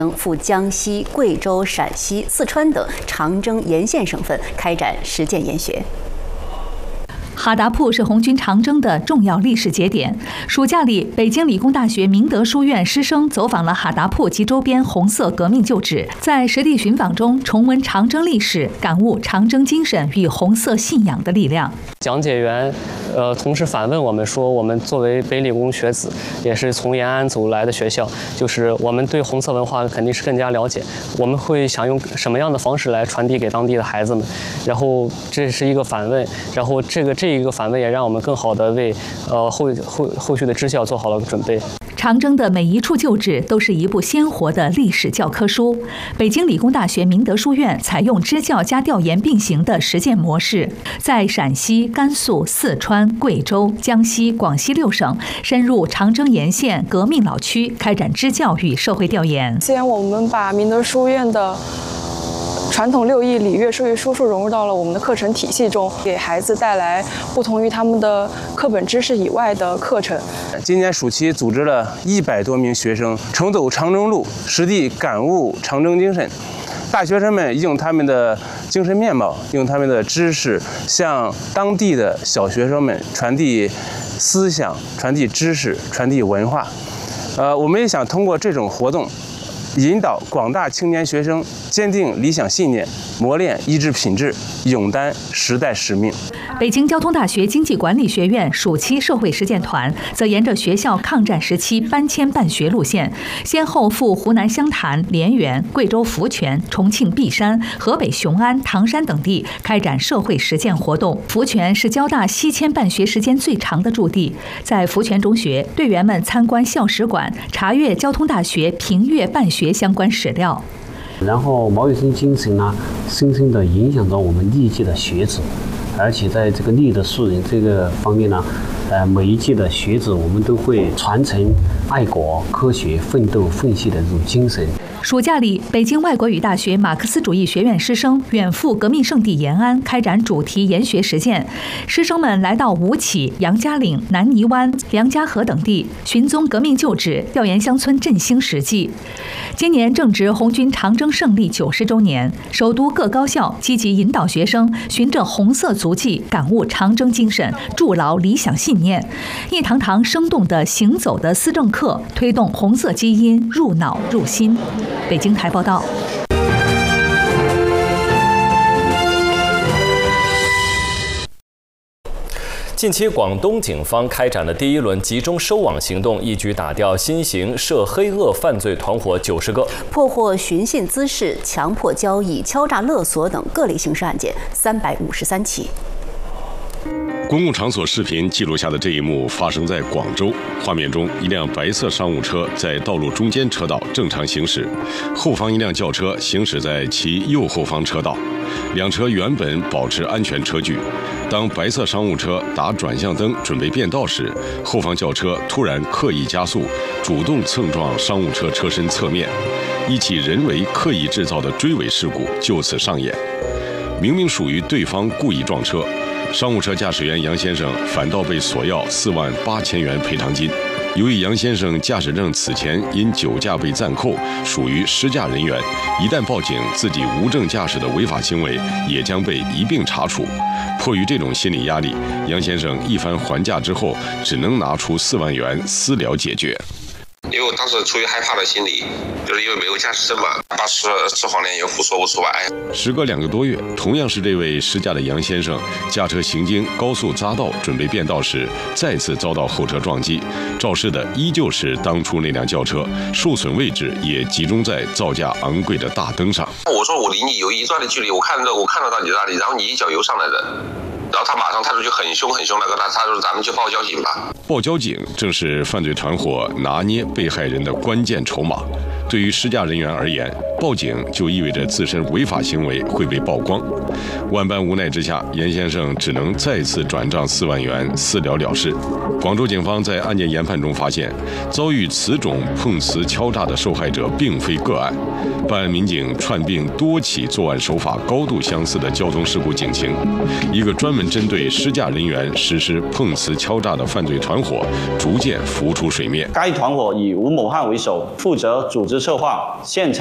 赴江西、贵州、陕西、四川等长征沿线省份开展实践研学。 哈达铺是红军长征的重要历史节点。暑假里，北京理工大学明德书院师生走访了哈达铺及周边红色革命旧址，在实地寻访中重温长征历史，感悟长征精神与红色信仰的力量。 讲解员，同时反问我们说，我们作为北理工学子，也是从延安走来的学校，就是我们对红色文化肯定是更加了解。我们会想用什么样的方式来传递给当地的孩子们？然后这是一个反问，然后这一个反问也让我们更好的为后续的支教做好了准备。 长征的每一处旧址都是一部鲜活的历史教科书。北京理工大学明德书院采用支教加调研并行的实践模式，在陕西、甘肃、四川、贵州、江西、广西6省深入长征沿线革命老区，开展支教与社会调研。 既然我们把明德书院的传统6艺礼乐射御书数融入到了我们的课程体系中，给孩子带来不同于他们的课本知识以外的课程。 今年暑期组织了100多名学生重走长征路，实地感悟长征精神。大学生们用他们的精神面貌，用他们的知识，向当地的小学生们传递思想、传递知识、传递文化。我们也想通过这种活动，引导广大青年学生坚定理想信念，磨练意志品质，勇担时代使命。 北京交通大学经济管理学院暑期社会实践团则沿着学校抗战时期搬迁办学路线，先后赴湖南湘潭、涟源、贵州福泉、重庆璧山、河北雄安、唐山等地开展社会实践活动。福泉是交大西迁办学时间最长的驻地，在福泉中学，队员们参观校史馆，查阅交通大学评阅办学相关史料。 然后毛主席精神呢，深深地影响着我们历届的学子，而且在这个立德树人这个方面呢，每一届的学子我们都会传承爱国、科学、奋斗、奋系的这种精神。 暑假里，北京外国语大学马克思主义学院师生远赴革命圣地延安，开展主题研学实践。师生们来到吴起、杨家岭、南泥湾、梁家河等地，寻踪革命旧址，调研乡村振兴实际。今年正值红军长征胜利90周年，首都各高校积极引导学生循着红色足迹，感悟长征精神，筑牢理想信念。一堂堂生动的行走的思政课，推动红色基因入脑入心。北京台报道。 近期，广东警方开展的第1轮集中收网行动，一举打掉新型涉黑恶犯罪团伙90个， 破获寻衅滋事、强迫交易、敲诈勒索等各类刑事案件353起。 公共场所视频记录下的这一幕发生在广州。画面中，一辆白色商务车在道路中间车道正常行驶，后方一辆轿车行驶在其右后方车道，两车原本保持安全车距。当白色商务车打转向灯准备变道时，后方轿车突然刻意加速，主动蹭撞商务车车身侧面，一起人为刻意制造的追尾事故就此上演。明明属于对方故意撞车，商务车驾驶员杨先生反倒被索要48000元赔偿金。由于杨先生驾驶证此前因酒驾被暂扣，属于失驾人员，一旦报警，自己无证驾驶的违法行为也将被一并查处。迫于这种心理压力，杨先生一番还价之后，只能拿出4万元私了解决。 因为我当时出于害怕的心理，就是因为没有驾驶证嘛，把吃黄连油胡说不出来。 时隔2个多月，同样是这位失驾的杨先生，驾车行经高速匝道准备变道时，再次遭到后车撞击，肇事的依旧是当初那辆轿车，受损位置也集中在造价昂贵的大灯上。 我说我离你有一段的距离，我看得到你那里，然后你一脚油上来的。然后他马上态度就很凶，他说咱们去报交警吧。 报交警正是犯罪团伙拿捏被害人的关键筹码。对于失驾人员而言，报警就意味着自身违法行为会被曝光。万般无奈之下，严先生只能再次转账4万元，私了了事。广州警方在案件研判中发现，遭遇此种碰瓷敲诈的受害者并非个案。办案民警串并多起作案手法高度相似的交通事故警情，一个专门针对失驾人员实施碰瓷敲诈的犯罪团伙逐渐浮出水面。 该团伙以吴某汉为首，负责组织策划、现场